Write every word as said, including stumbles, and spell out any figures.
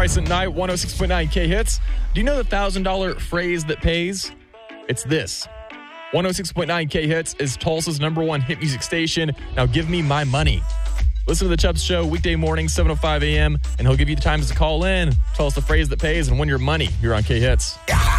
Bryce at night, one oh six point nine K Hits. Do you know the one thousand dollars phrase that pays? It's this. one oh six point nine K Hits is Tulsa's number one hit music station. Now give me my money. Listen to the Chubbs Show weekday morning, seven oh five a.m., and he'll give you the times to call in, tell us the phrase that pays, and win your money here on K Hits.